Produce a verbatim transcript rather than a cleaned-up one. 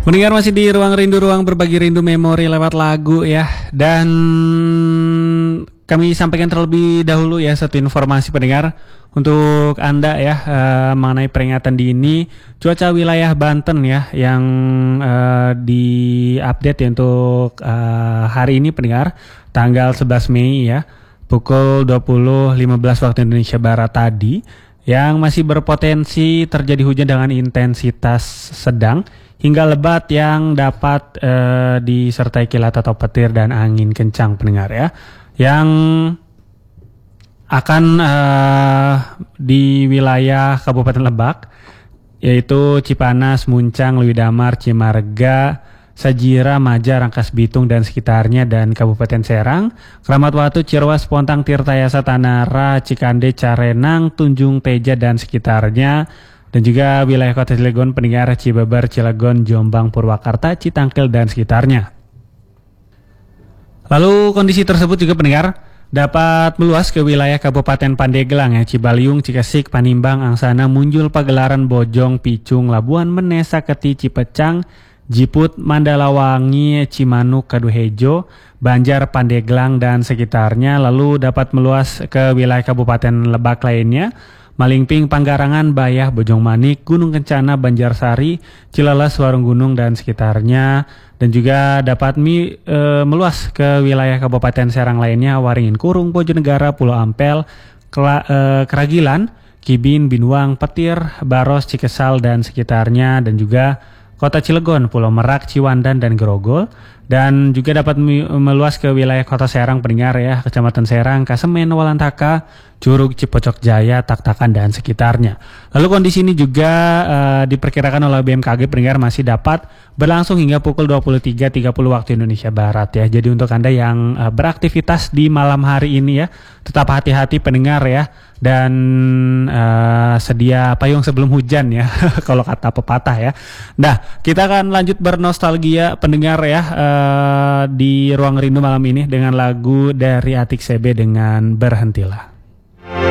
Pendengar masih di Ruang Rindu, ruang berbagi rindu memori lewat lagu ya. Dan kami sampaikan terlebih dahulu ya satu informasi pendengar untuk Anda ya uh, mengenai peringatan dini cuaca wilayah Banten ya yang uh, di-update ya untuk uh, hari ini pendengar tanggal sebelas Mei ya pukul dua puluh lima belas waktu Indonesia Barat tadi yang masih berpotensi terjadi hujan dengan intensitas sedang hingga lebat yang dapat uh, disertai kilat atau petir dan angin kencang pendengar ya. Yang akan uh, di wilayah Kabupaten Lebak yaitu Cipanas, Muncang, Leuwi Damar, Cimarga, Sajira, Maja, Rangkas Bitung dan sekitarnya, dan Kabupaten Serang, Kramat Watu, Cirwas, Pontang, Tirtayasa, Tanara, Cikande, Carenang, Tunjung Teja dan sekitarnya, dan juga wilayah Kota Cilegon, pendengar Cibabar, Cilegon, Jombang, Purwakarta, Citangkil dan sekitarnya. Lalu kondisi tersebut juga pendengar dapat meluas ke wilayah Kabupaten Pandeglang ya, Cibaliung, Cikesik, Panimbang, Angsana, Munjul, Pagelaran, Bojong, Picung, Labuan, Menesa, Keti, Cipecang, Jiput, Mandalawangi, Cimanuk, Kaduhejo, Banjar, Pandeglang dan sekitarnya. Lalu dapat meluas ke wilayah Kabupaten Lebak lainnya, Malingping, Panggarangan, Bayah, Bojongmanik, Gunung Kencana, Banjarsari, Cileles, Warunggunung dan sekitarnya. Dan juga dapat mi, e, meluas ke wilayah Kabupaten Serang lainnya, Waringin Kurung, Bojonegara, Pulau Ampel, Kela, e, Keragilan, Kibin, Binuang, Petir, Baros, Cikesal dan sekitarnya, dan juga Kota Cilegon, Pulau Merak, Ciwandan dan Grogol. Dan juga dapat meluas ke wilayah Kota Serang pendengar ya, Kecamatan Serang, Kasemen, Walantaka, Curug, Cipocok Jaya, Taktakan dan sekitarnya. Lalu kondisi ini juga uh, diperkirakan oleh B M K G pendengar masih dapat berlangsung hingga pukul dua puluh tiga tiga puluh waktu Indonesia Barat ya. Jadi untuk Anda yang uh, beraktivitas di malam hari ini ya, tetap hati-hati pendengar ya, dan uh, sedia payung sebelum hujan ya kalau kata pepatah ya. Nah, kita akan lanjut bernostalgia pendengar ya uh, di Ruang Rindu malam ini dengan lagu dari Atik C B dengan Berhentilah.